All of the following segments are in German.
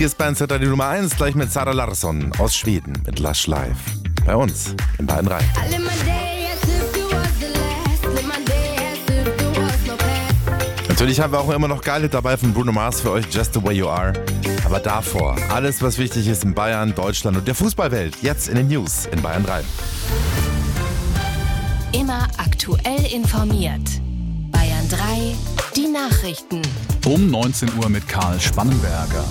Hier ist Bandsetter die Nummer 1, gleich mit Zara Larsson aus Schweden mit Lush Life. Bei uns in Bayern 3. Natürlich haben wir auch immer noch geile dabei von Bruno Mars für euch, Just the Way You Are. Aber davor, alles was wichtig ist in Bayern, Deutschland und der Fußballwelt, jetzt in den News in Bayern 3. Immer aktuell informiert. Bayern 3, die Nachrichten. Um 19 Uhr mit Karl Spannenberger.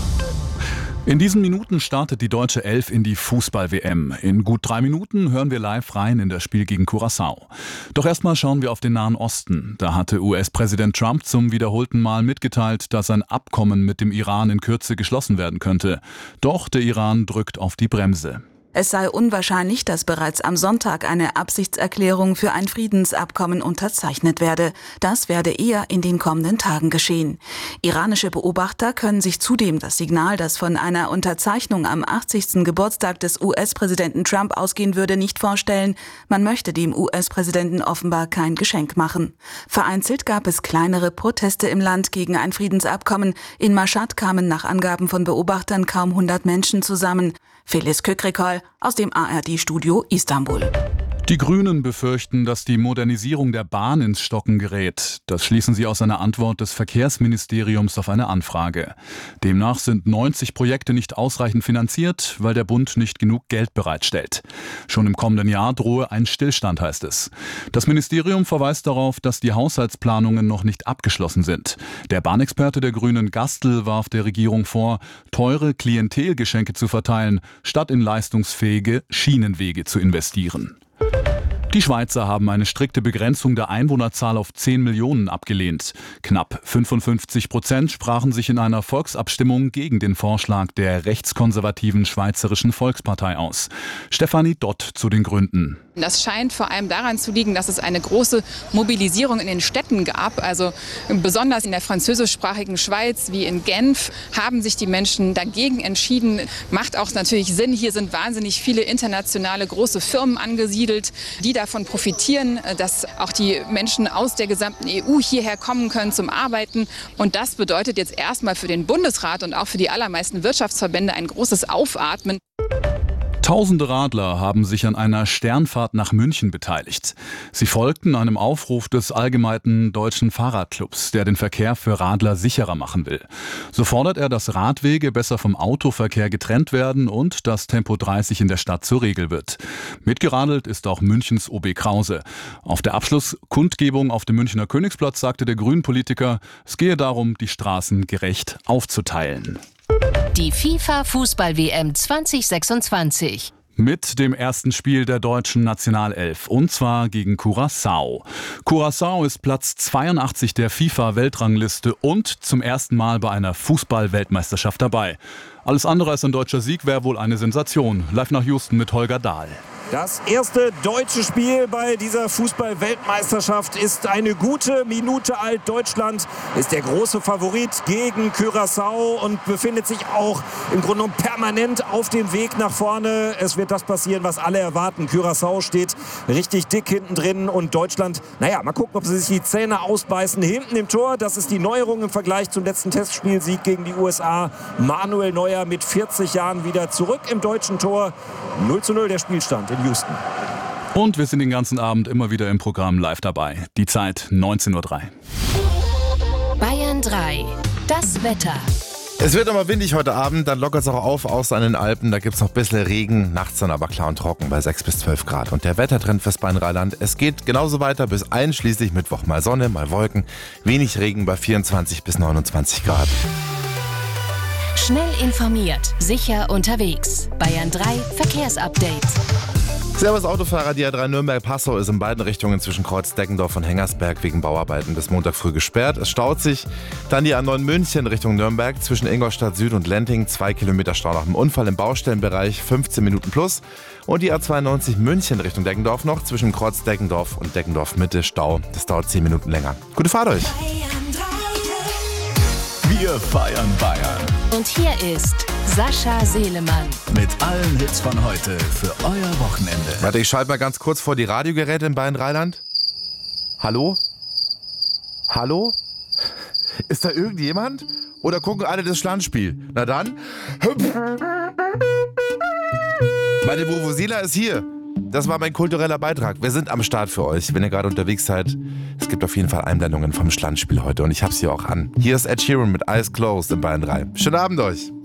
In diesen Minuten startet die deutsche Elf in die Fußball-WM. In gut 3 Minuten hören wir live rein in das Spiel gegen Curaçao. Doch erstmal schauen wir auf den Nahen Osten. Da hatte US-Präsident Trump zum wiederholten Mal mitgeteilt, dass ein Abkommen mit dem Iran in Kürze geschlossen werden könnte. Doch der Iran drückt auf die Bremse. Es sei unwahrscheinlich, dass bereits am Sonntag eine Absichtserklärung für ein Friedensabkommen unterzeichnet werde. Das werde eher in den kommenden Tagen geschehen. Iranische Beobachter können sich zudem das Signal, das von einer Unterzeichnung am 80. Geburtstag des US-Präsidenten Trump ausgehen würde, nicht vorstellen. Man möchte dem US-Präsidenten offenbar kein Geschenk machen. Vereinzelt gab es kleinere Proteste im Land gegen ein Friedensabkommen. In Mashhad kamen nach Angaben von Beobachtern kaum 100 Menschen zusammen. Filiz Kökrikol aus dem ARD-Studio Istanbul. Die Grünen befürchten, dass die Modernisierung der Bahn ins Stocken gerät. Das schließen sie aus einer Antwort des Verkehrsministeriums auf eine Anfrage. Demnach sind 90 Projekte nicht ausreichend finanziert, weil der Bund nicht genug Geld bereitstellt. Schon im kommenden Jahr drohe ein Stillstand, heißt es. Das Ministerium verweist darauf, dass die Haushaltsplanungen noch nicht abgeschlossen sind. Der Bahnexperte der Grünen Gastl warf der Regierung vor, teure Klientelgeschenke zu verteilen, statt in leistungsfähige Schienenwege zu investieren. Die Schweizer haben eine strikte Begrenzung der Einwohnerzahl auf 10 Millionen abgelehnt. Knapp 55% sprachen sich in einer Volksabstimmung gegen den Vorschlag der rechtskonservativen Schweizerischen Volkspartei aus. Stefanie Dott zu den Gründen. Das scheint vor allem daran zu liegen, dass es eine große Mobilisierung in den Städten gab. Also besonders in der französischsprachigen Schweiz wie in Genf haben sich die Menschen dagegen entschieden. Macht auch natürlich Sinn. Hier sind wahnsinnig viele internationale große Firmen angesiedelt, die davon profitieren, dass auch die Menschen aus der gesamten EU hierher kommen können zum Arbeiten. Und das bedeutet jetzt erstmal für den Bundesrat und auch für die allermeisten Wirtschaftsverbände ein großes Aufatmen. Tausende Radler haben sich an einer Sternfahrt nach München beteiligt. Sie folgten einem Aufruf des Allgemeinen Deutschen Fahrradclubs, der den Verkehr für Radler sicherer machen will. So fordert er, dass Radwege besser vom Autoverkehr getrennt werden und dass Tempo 30 in der Stadt zur Regel wird. Mitgeradelt ist auch Münchens OB Krause. Auf der Abschlusskundgebung auf dem Münchner Königsplatz sagte der Grünen-Politiker, es gehe darum, die Straßen gerecht aufzuteilen. Die FIFA-Fußball-WM 2026. Mit dem ersten Spiel der deutschen Nationalelf, und zwar gegen Curaçao. Curaçao ist Platz 82 der FIFA-Weltrangliste und zum ersten Mal bei einer Fußball-Weltmeisterschaft dabei. Alles andere als ein deutscher Sieg wäre wohl eine Sensation. Live nach Houston mit Holger Dahl. Das erste deutsche Spiel bei dieser Fußball-Weltmeisterschaft ist eine gute Minute alt. Deutschland ist der große Favorit gegen Curaçao und befindet sich auch im Grunde genommen permanent auf dem Weg nach vorne. Es wird das passieren, was alle erwarten. Curaçao steht richtig dick hinten drin und Deutschland, mal gucken, ob sie sich die Zähne ausbeißen. Hinten im Tor, das ist die Neuerung im Vergleich zum letzten Testspielsieg gegen die USA. Manuel Neuer mit 40 Jahren wieder zurück im deutschen Tor. 0:0 der Spielstand in Houston. Und wir sind den ganzen Abend immer wieder im Programm live dabei. Die Zeit 19:03 Uhr. Bayern 3, das Wetter. Es wird aber windig heute Abend, dann lockert es auch auf außer an den Alpen. Da gibt es noch ein bisschen Regen, nachts dann aber klar und trocken bei 6 bis 12 Grad. Und der Wettertrend fürs Bayern-Rheinland, es geht genauso weiter bis einschließlich Mittwoch. Mal Sonne, mal Wolken, wenig Regen bei 24 bis 29 Grad. Schnell informiert, sicher unterwegs. Bayern 3 Verkehrsupdate. Servus Autofahrer, die A3 Nürnberg-Passau ist in beiden Richtungen zwischen Kreuz-Deggendorf und Hengersberg wegen Bauarbeiten bis Montag früh gesperrt. Es staut sich. Dann die A9 München Richtung Nürnberg zwischen Ingolstadt Süd und Lenting. 2 Kilometer Stau nach dem Unfall im Baustellenbereich, 15 Minuten plus. Und die A92 München Richtung Deggendorf noch zwischen Kreuz-Deggendorf und Deggendorf Mitte Stau. Das dauert 10 Minuten länger. Gute Fahrt euch! Wir feiern Bayern. Und hier ist Sascha Selemann. Mit allen Hits von heute für euer Wochenende. Warte, ich schalte mal ganz kurz vor die Radiogeräte in Bayern-Rheinland. Hallo? Hallo? Ist da irgendjemand? oder gucken alle das Schlandspiel? Na dann. Meine Vuvuzela ist hier. Das war mein kultureller Beitrag. Wir sind am Start für euch, wenn ihr gerade unterwegs seid. Es gibt auf jeden Fall Einblendungen vom Schlandspiel heute und ich hab's hier auch an. Hier ist Ed Sheeran mit Eyes Closed in Bayern 3. Schönen Abend euch.